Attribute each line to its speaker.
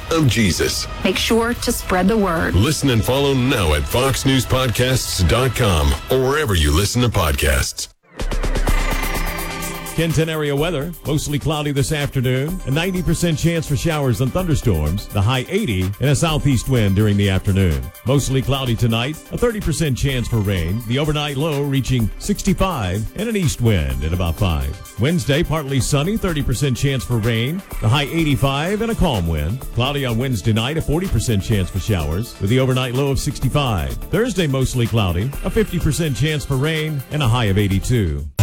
Speaker 1: of Jesus.
Speaker 2: Make sure to spread the word.
Speaker 1: Listen and follow now at foxnewspodcasts.com or wherever you listen to podcasts.
Speaker 3: Kenton area weather, mostly cloudy this afternoon, a 90% chance for showers and thunderstorms, the high 80, and a southeast wind during the afternoon. Mostly cloudy tonight, a 30% chance for rain, the overnight low reaching 65, and an east wind at about 5. Wednesday, partly sunny, 30% chance for rain, the high 85, and a calm wind. Cloudy on Wednesday night, a 40% chance for showers, with the overnight low of 65. Thursday, mostly cloudy, a 50% chance for rain, and a high of 82.